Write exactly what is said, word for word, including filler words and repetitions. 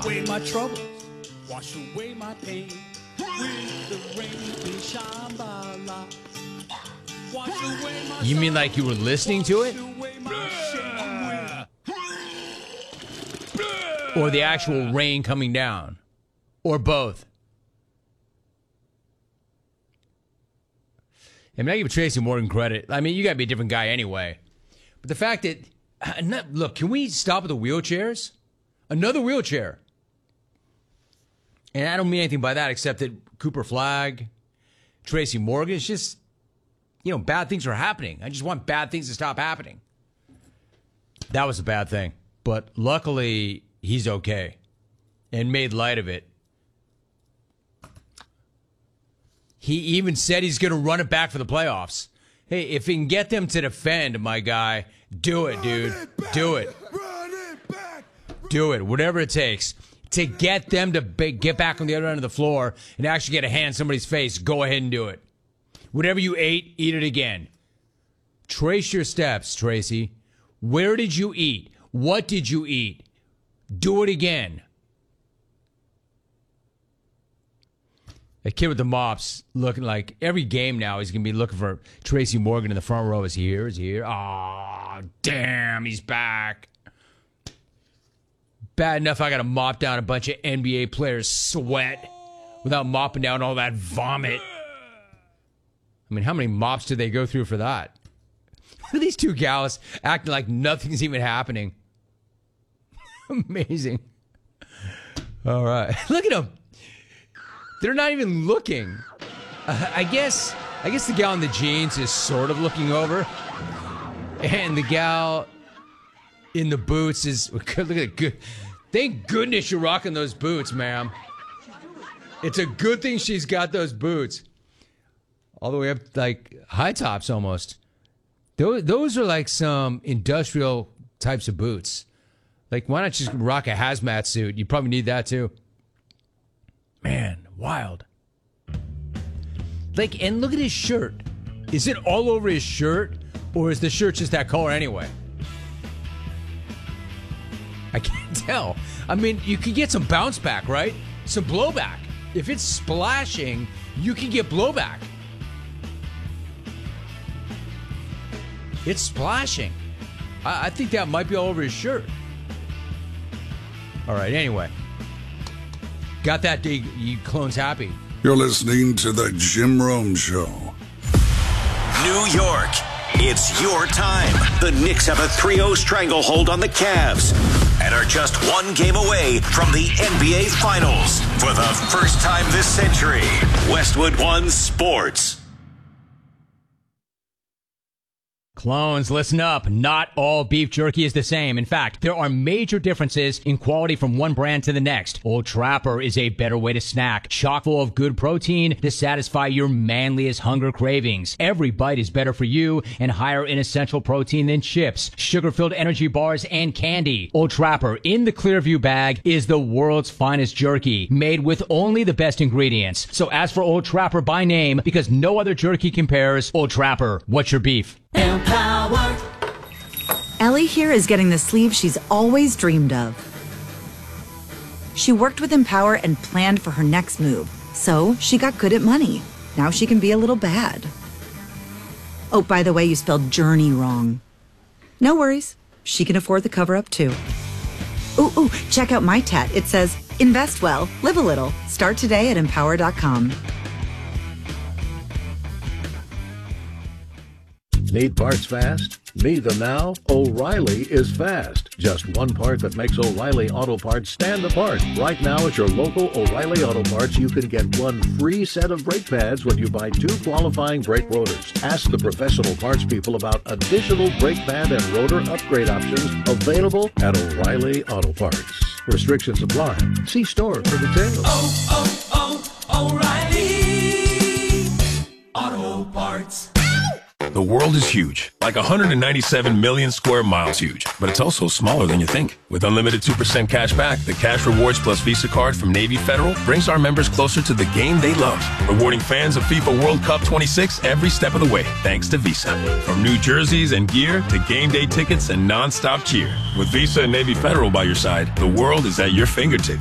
away my troubles, wash away my pain. With the rain in Shambhala. Wash away my You mean like you were listening to it? Or the actual rain coming down? Or both? I mean, I give Tracy Morgan credit. I mean, you got to be a different guy anyway. But the fact that, not, look, can we stop with the wheelchairs? Another wheelchair. And I don't mean anything by that except that Cooper Flagg, Tracy Morgan, it's just, you know, bad things are happening. I just want bad things to stop happening. That was a bad thing. But luckily, he's okay and made light of it. He even said he's going to run it back for the playoffs. Hey, if he can get them to defend, my guy, do it, dude. Do it. Do it. Whatever it takes to get them to get back on the other end of the floor and actually get a hand in somebody's face, go ahead and do it. Whatever you ate, eat it again. Trace your steps, Tracy. Where did you eat? What did you eat? Do it again. A kid with the mops looking like every game now he's going to be looking for Tracy Morgan in the front row. Is he here? Is he here? Oh, damn, he's back. Bad enough I got to mop down a bunch of N B A players' sweat without mopping down all that vomit. I mean, how many mops did they go through for that? Look at these two gals acting like nothing's even happening. Amazing. All right. Look at them. They're not even looking. Uh, I guess I guess the gal in the jeans is sort of looking over. And the gal in the boots is... Look at it. Good. Thank goodness you're rocking those boots, ma'am. It's a good thing she's got those boots. All the way up, like, high tops almost. Those, those are like some industrial types of boots. Like, why not just rock a hazmat suit? You probably need that, too. Man, wild. Like, and look at his shirt. Is it all over his shirt? Or is the shirt just that color anyway? I can't tell. I mean, you could get some bounce back, right? Some blowback. If it's splashing, you can get blowback. It's splashing. I, I think that might be all over his shirt. All right, anyway. Got that, dig, you clones happy. You're listening to the Jim Rome Show. New York, it's your time. The Knicks have a three oh stranglehold on the Cavs and are just one game away from the N B A Finals. For the first time this century, Westwood One Sports. Clones, listen up. Not all beef jerky is the same. In fact, there are major differences in quality from one brand to the next. Old Trapper is a better way to snack, chock full of good protein to satisfy your manliest hunger cravings. Every bite is better for you and higher in essential protein than chips, sugar-filled energy bars, and candy. Old Trapper in the Clearview bag is the world's finest jerky, made with only the best ingredients. So ask for Old Trapper by name because no other jerky compares. Old Trapper, what's your beef? Empower. Ellie here is getting the sleeve she's always dreamed of. She worked with Empower and planned for her next move, so she got good at money. Now she can be a little bad. Oh, by the way, you spelled journey wrong. No worries. She can afford the cover-up, too. Ooh, ooh, check out my tat. It says, invest well, live a little. Start today at empower dot com. Need parts fast? Need them now? O'Reilly is fast. Just one part that makes O'Reilly Auto Parts stand apart. Right now at your local O'Reilly Auto Parts, you can get one free set of brake pads when you buy two qualifying brake rotors. Ask the professional parts people about additional brake pad and rotor upgrade options available at O'Reilly Auto Parts. Restrictions apply. See store for details. Oh, oh, oh, O'Reilly Auto Parts. The world is huge, like one hundred ninety-seven million square miles huge, but it's also smaller than you think. With unlimited two percent cash back, the Cash Rewards Plus Visa card from Navy Federal brings our members closer to the game they love, rewarding fans of FIFA World Cup twenty-six every step of the way, thanks to Visa. From new jerseys and gear to game day tickets and non-stop cheer. With Visa and Navy Federal by your side, the world is at your fingertips.